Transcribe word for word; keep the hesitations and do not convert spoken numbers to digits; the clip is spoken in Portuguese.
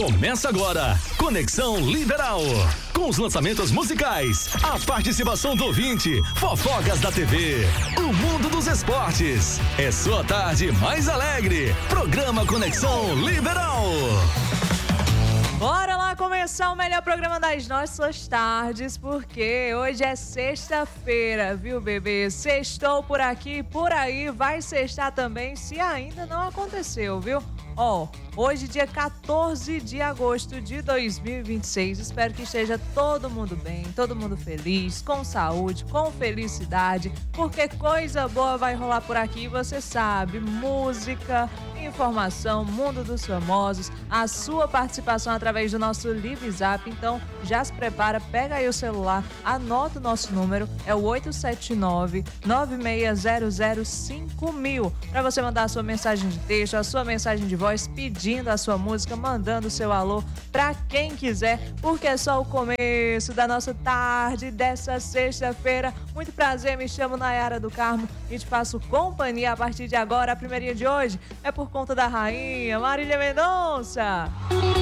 Começa agora, Conexão Liberal. Com os lançamentos musicais, a participação do ouvinte, fofocas da T V, o mundo dos esportes. É sua tarde mais alegre. Programa Conexão Liberal. Bora lá começar o melhor programa das nossas tardes, porque hoje é sexta-feira, viu, bebê? Sextou por aqui, por aí, vai sextar também, se ainda não aconteceu, viu? Ó, oh, hoje dia quatorze de agosto de dois mil e vinte e seis, espero que esteja todo mundo bem, todo mundo feliz, com saúde, com felicidade, porque coisa boa vai rolar por aqui, você sabe, música, informação, mundo dos famosos, a sua participação através do nosso Live Zap. Então já se prepara, pega aí o celular, anota o nosso número, é o oito sete nove, nove seis zero zero cinco mil, para você mandar a sua mensagem de texto, a sua mensagem de voz, pedindo a sua música, mandando o seu alô para quem quiser, porque é só o começo da nossa tarde dessa sexta-feira. Muito prazer, me chamo Nayara do Carmo e te faço companhia a partir de agora. A primeirinha de hoje é por conta da rainha Marília Mendonça.